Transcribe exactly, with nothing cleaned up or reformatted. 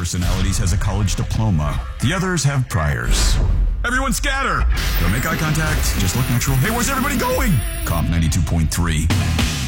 personalities has a college diploma. The others have priors. Everyone scatter! Don't make eye contact. Just look natural. Hey, where's everybody going? Comp ninety-two point three.